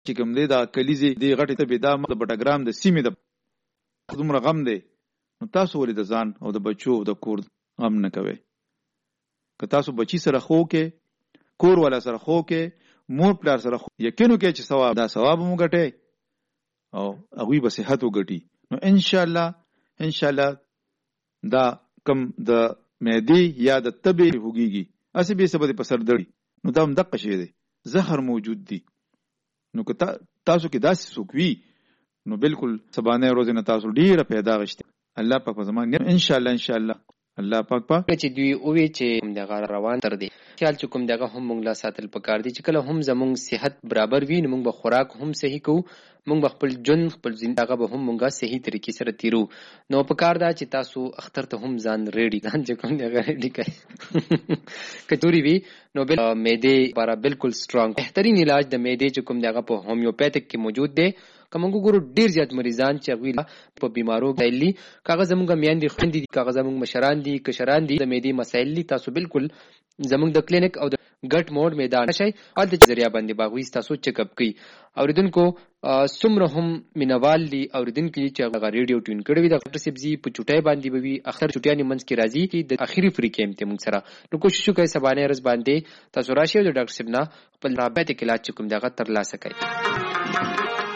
چې کوم دی دا کلیزې دی غټې ته دا د بټګرام د سیمې د دومره غم دی، نو تاسو ولې د ځان او د بچو او د کور غم نه کوئ؟ که تاسو بچی سره خو کې، کور والا سره خو کې، مور پلار سره خو، یقینو کې چې ثواب دا ثواب مو ګټئ او هغوی به صحت وګټي. نو انشاءالله دا کم د معدې یا د تبې هوګيږي اسی به سبب په سر دړي، نو دا هم دقه شی دی، زهر موجود دی. نو که تاسو کې داسې څوک وي نو بالکل سبانه روزه نه تاسو ډیره پیدا غشته. الله پاک په زمان ان شاء الله الله پاک چې دوی اووي چې دغه روان تر دي خیال چې کوم دغه هم مونږ لا ساتل پکار دي چې کله هم زمونږ صحت برابر وي نو مونږ به خوراک هم صحیح کوو، مونږ خپل جون خپل زندګي به هم مونږه صحیح طریقې سره تیرو. نو پکار دا چې تاسو اختر ته هم ځان ریډي ځان چې کوم دغه ریډي کوي کټوري وي نو بل معده لپاره بالکل سترونګ بهترین علاج د معده چې کوم دغه په هومیوپیتک کې موجود دی. کومو ګورو ډیر زیات مریضان چې غوی په بیمارو دایلی کاغذ زمونږ میاندې خوندې دي، کاغذ زمونږ مشران دي، کشران دي، د معدې مسایل دي، تاسو بالکل زمونږ د کلینیک او د ګټ موډ میدان شي او د ذریعہ باندې باغوي تاسو چیک اپ کوي. اوریدونکو سمره هم مینوال دي اوریدونکو چې هغه ریډیو ټون کړی وي د ډاکټر سبزی په چټای باندې بوي اخر چټیانی منځ کې راځي چې د اخیری فری کیم ته موږ سره نو کوشش وکړئ سبانه رس باندې تاسو راشي د ډاکټر سبنا خپل رابطه کې علاج کوم دغه تر لاسه کوي.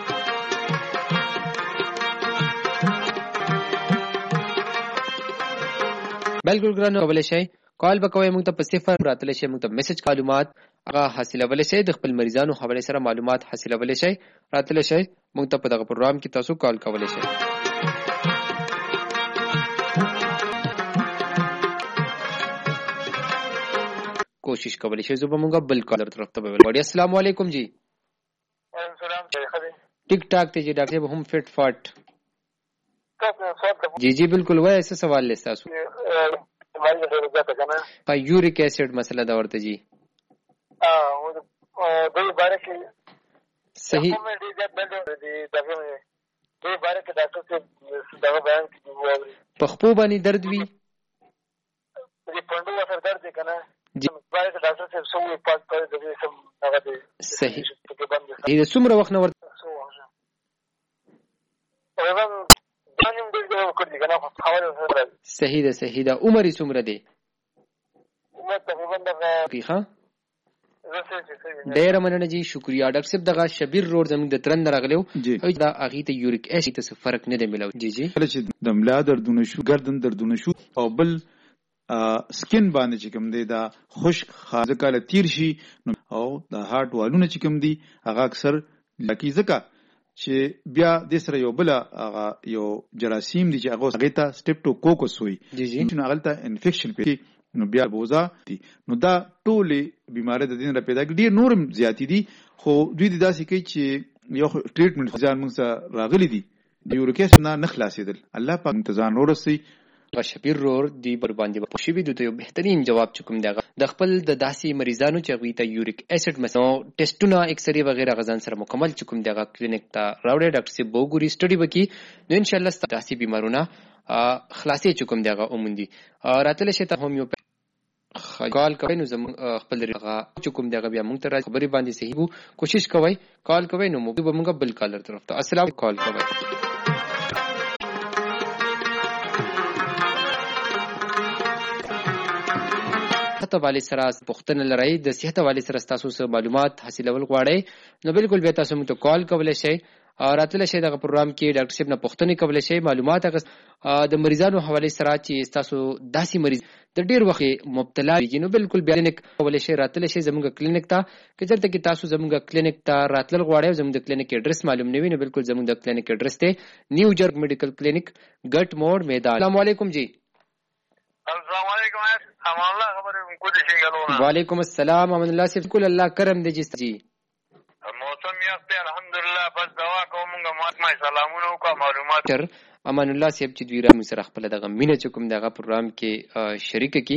بالکل ګرانو کولای شئ کال وکوي موږ ته په 0 راتلی شي، موږ ته میسج معلومات هغه حاصلولای شئ، د خپل مریضانو حواله سره معلومات حاصلولای شئ، راتلی شئ موږ ته په دغه پروګرام کې تاسو کال کولای شئ. کوشش کولای شئ زه به موږ بل کالر طرف ته وړي. السلام علیکم جی. السلام علیکم. ټیک ټاک ته جی ډاکټر صاحب هم فټ فاٹ جی بالکل وای څه سوال لستا سو په یوریک ایسڈ مسله دا ورته جی دوی باره کې صحیح دوی باره کې ډاکټر صاحب دغه بیان کوي په خپو باندې درد وی دې پندو وسر درد کنه جی باره کې ډاکټر صاحب سوې پات پر دغه سم هغه دې صحیح دې څومره وخت نه ورته صحیح ده عمر څومره دی؟ عمر تقریبا ښه ډیر مننه جی شکریا. ډاکټر صاحب دغه شبیر روډ زموږ د ترن راغلو او دا اغه ته یوریک ایسډ ته فرق نه دی ملو. جی کله چې د ملا دردونه شو، ګردن دردونه شو او بل سکین باندې چې کوم دی دا خشک خازه کاله تیر شي او د هارت والونه چې کوم دی هغه اکثر لکی زکه چې بیا د سره یو بل هغه یو جراثیم دي چې هغه ته سټریپټوکوکس وي چې هغه ته انفیکشن پیږي نو بیا بوزا دي. نو دا ټولې بیماری د دین را پیدا کړي، ډیر نورم زیاتی دي خو دوی د داسې کوي چې یو ټریټمنټ ځان موږ سره راغلي دي د یوریک ایسډ نه خلاصېدل. الله پاک انتظام ورسي شبیر رور دی بر باندې په شی وی د یو بهترین جواب چکم دغه د خپل د داسې مریضانو چې غوي ته یوریک ایسډ مسو ټیسټونه اکسری وغیرہ غزان سره مکمل چکم دغه کلینیک ته راوړی ډاکټر سی بوګوري سټډي وکي نو ان شاء الله ست داسې بیمارونه خلاصې چکم دغه اومندي راتل شي ته هومیو کال کوي نو زم خپل رغه چکم دغه بیا مونږ ته خبري باندې صحیح وو کوشش کوي کال کوي نو موږ بل کالر طرف ته السلام کال کوي. صحت والے سره پوښتنه لرئ د صحت والے سره تاسو سره معلومات حاصلول غواړئ نو بالکل به تاسو موږ ته کال کولای شئ او راتله شي دغه پروګرام کې ډاکټر صاحب نه پوښتنه کولای شئ معلومات د مریضانو حواله سره چې تاسو داسي مریض د ډیر وخت مبتلا دي نو بالکل بیا کلینیک کولای شئ راتله شي زموږ کلینیک ته چې چرته کې تاسو زموږ کلینیک ته راتل غواړئ زموږ د کلینیک ایډرس معلوم نه وي نو بالکل زموږ د کلینیک ایډرس ته نیو جرګ میډیکل کلینیک ګټ موډ میدان. السلام علیکم جی. السلام علیکم امان الله خبر کو دي شي. وعلیکم السلام امان الله صاحب کول الله کرم دي جی موسم یاسته الحمدلله بس دوا کومه ما سلامونه او معلومات امان الله صاحب چې دوی را مسره خپل دغه مینه چکم دغه پروګرام کې شریک کی